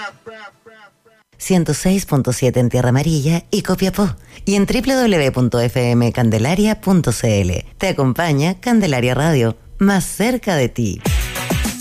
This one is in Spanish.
106.7 en Tierra Amarilla y Copiapó. Y en www.fmcandelaria.cl. Te acompaña Candelaria Radio, más cerca de ti.